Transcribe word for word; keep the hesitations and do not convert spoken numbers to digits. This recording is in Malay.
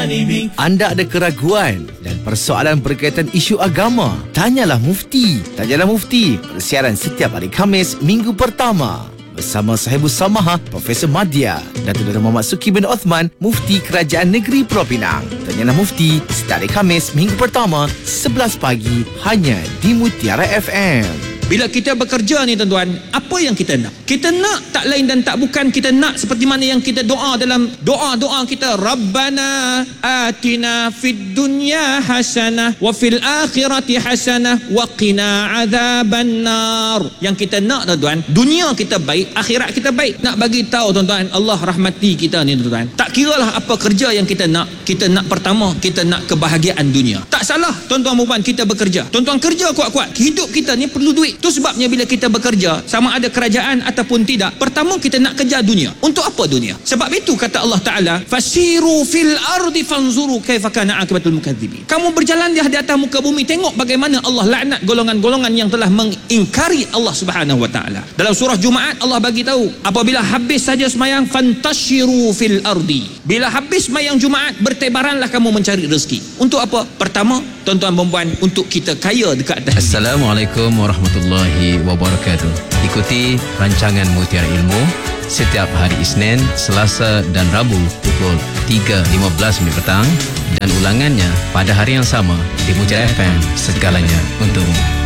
Anda ada keraguan dan persoalan berkaitan isu agama? Tanyalah Mufti. Tanyalah Mufti, persiaran setiap hari Khamis minggu pertama. Bersama Sahibus Samaha, Profesor Madya, Datuk Dr. Muhammad Suki bin Othman, Mufti Kerajaan Negeri Pulau Pinang. Tanyalah Mufti setiap hari Khamis minggu pertama, sebelas pagi, hanya di Mutiara F M. Bila kita bekerja ni tuan-tuan, apa yang kita nak? Kita nak tak lain dan tak bukan kita nak seperti mana yang kita doa dalam doa-doa kita. Rabbana atina fid dunya hasanah wa fil akhirati hasanah wa qina adzaban nar. Yang kita nak tuan-tuan, dunia kita baik, akhirat kita baik. Nak bagi tahu tuan-tuan, Allah rahmati kita ni tuan-tuan. Tak kiralah apa kerja yang kita nak, kita nak pertama, kita nak kebahagiaan dunia. Tak salah tuan-tuan puan kita bekerja. Tuan-tuan kerja kuat-kuat. Hidup kita ni perlu duit. Itu sebabnya bila kita bekerja, sama ada kerajaan ataupun tidak, pertama kita nak kejar dunia. Untuk apa dunia? Sebab itu kata Allah Ta'ala, fasiru fil ardi fanzuru kaifa kana akibatul mukadzibin. Kamu berjalan di atas muka bumi, tengok bagaimana Allah laknat golongan-golongan yang telah mengingkari Allah Subhanahu wa Ta'ala. Dalam surah Jumaat Allah bagi tahu, apabila habis saja semayang, fantashiru fil ardi. Bila habis semayang Jumaat, bertebaranlah kamu mencari rezeki. Untuk apa? Pertama, tuan-tuan dan puan, untuk kita kaya dekat atas. Assalamualaikum warahmatullahi wabarakatuh. Ikuti rancangan Mutiara Ilmu setiap hari Isnin, Selasa dan Rabu pukul tiga lima belas minit petang dan ulangannya pada hari yang sama di Mutiara F M. Segalanya untukmu.